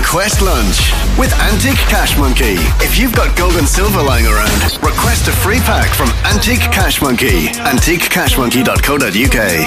Request lunch with Antique Cash Monkey. If you've got gold and silver lying around, request a free pack from Antique Cash Monkey. AntiqueCashMonkey.co.uk.